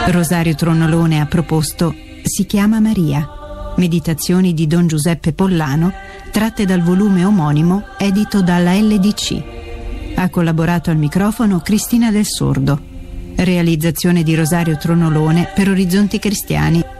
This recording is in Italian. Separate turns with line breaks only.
Rosario Tronolone ha proposto Si chiama Maria, meditazioni di Don Giuseppe Pollano, tratte dal volume omonimo edito dalla LDC. Ha collaborato al microfono Cristina Del Sordo. Realizzazione di Rosario Tronolone per Orizzonti Cristiani.